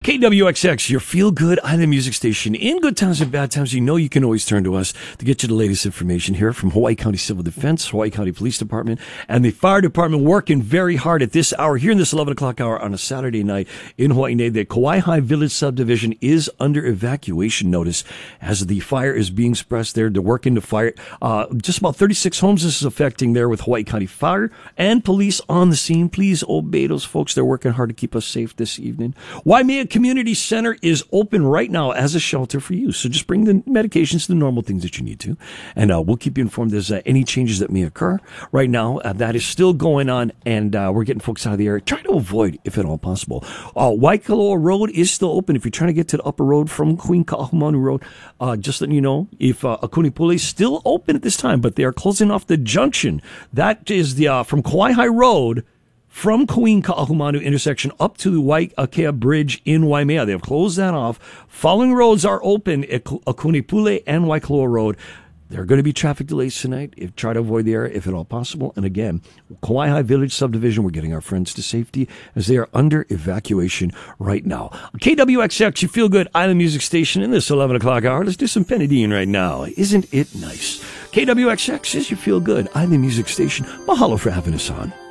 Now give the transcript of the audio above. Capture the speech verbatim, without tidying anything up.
K W X X, your feel-good island music station. In good times and bad times, you know you can always turn to us to get you the latest information here from Hawaii County Civil Defense, Hawaii County Police Department, and the Fire Department working very hard at this hour, here in this eleven o'clock hour on a Saturday night in Hawaii. The Kauai Village subdivision is under evacuation notice as the fire is being suppressed there. They're working to fire uh, just about thirty-six homes this is affecting there with Hawaii County Fire and police on the scene. Please obey those folks. They're working hard to keep us safe this evening. Waimea Community Center is open right now as a shelter for you. So just bring the medications, the normal things that you need to, and uh, we'll keep you informed there's uh, any changes that may occur. Right now, uh, that is still going on, and uh, we're getting folks out of the area. Try to avoid, if at all possible. Uh, Waikoloa Road is still open. If you're trying to get to the upper road from Queen Ka'ahumanu Road, uh, just letting you know, if uh, Akunipule is still open at this time, but they are closing off the junction. That is the uh, from Kauai Road, from Queen Ka'ahumanu intersection up to the Waiakea Bridge in Waimea. They have closed that off. Following roads are open at Akunipule and Waikoloa Road. There are going to be traffic delays tonight. If, try to avoid the area if at all possible. And again, Kauai Village subdivision, we're getting our friends to safety as they are under evacuation right now. K W X X, you feel good island music station in this eleven o'clock hour. Let's do some Penadine right now. Isn't it nice? K W X X is your feel good island music station. Mahalo for having us on.